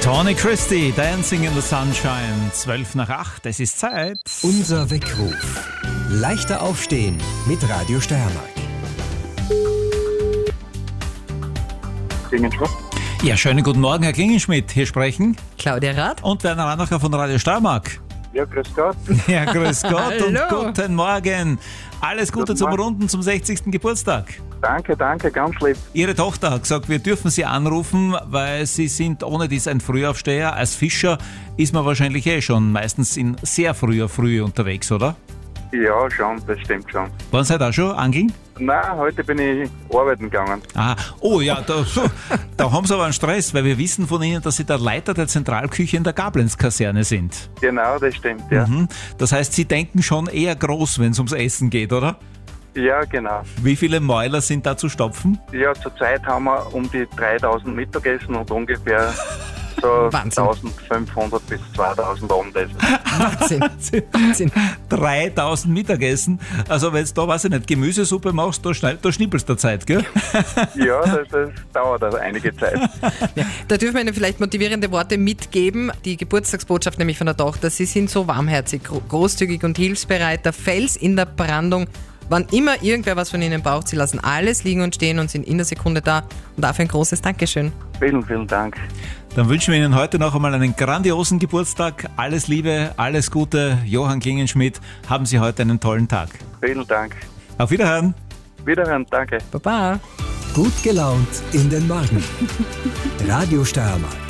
Tony Christie, Dancing in the Sunshine, 7:55, es ist Zeit. Unser Weckruf. Leichter aufstehen mit Radio Steiermark. Klingenschmidt. Ja, schönen guten Morgen, Herr Klingenschmidt. Hier sprechen Claudia Rath. und Werner Ranacher von Radio Steiermark. Ja, grüß Gott. Ja, grüß Gott und Hallo. guten Morgen. Alles Gute Guten zum Morgen. Runden zum 60. Geburtstag. Danke, ganz lieb. Ihre Tochter hat gesagt, wir dürfen Sie anrufen, weil Sie sind ohne dies ein Frühaufsteher. Als Fischer ist man wahrscheinlich schon meistens in sehr früher Früh unterwegs, oder? Ja, schon, das stimmt schon. Waren Sie heute auch schon angeln? Nein, heute bin ich arbeiten gegangen. Ah, oh ja, da haben Sie aber einen Stress, weil wir wissen von Ihnen, dass Sie der Leiter der Zentralküche in der Gablenzkaserne sind. Genau, das stimmt, ja. Das heißt, Sie denken schon eher groß, wenn es ums Essen geht, oder? Ja, genau. Wie viele Mäuler sind da zu stopfen? Ja, zurzeit haben wir um die 3000 Mittagessen und ungefähr so Wahnsinn. 1500 bis 2000 Abendessen. Wahnsinn. 3000 Mittagessen. Also wenn du da, weiß ich nicht, Gemüsesuppe machst, da schnippelst du Zeit, gell? Ja, das dauert also einige Zeit. Da dürfen wir Ihnen vielleicht motivierende Worte mitgeben. Die Geburtstagsbotschaft nämlich von der Tochter. Sie sind so warmherzig, großzügig und hilfsbereit. Der Fels in der Brandung. Wann immer irgendwer was von Ihnen braucht, Sie lassen alles liegen und stehen und sind in der Sekunde da. Und dafür ein großes Dankeschön. Vielen, vielen Dank. Dann wünschen wir Ihnen heute noch einmal einen grandiosen Geburtstag. Alles Liebe, alles Gute. Johann Klingenschmidt, haben Sie heute einen tollen Tag. Vielen Dank. Auf Wiederhören. Wiederhören, danke. Baba. Gut gelaunt in den Morgen. Radio Steiermark.